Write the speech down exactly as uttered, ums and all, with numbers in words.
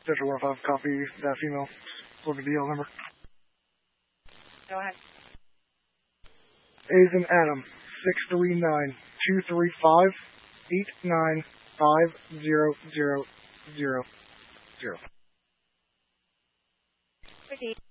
Central one oh five, copy that female for the D L number. Go ahead. A's and Adam, six three nine, two three five, eight nine five zero zero zero zero. Proceed.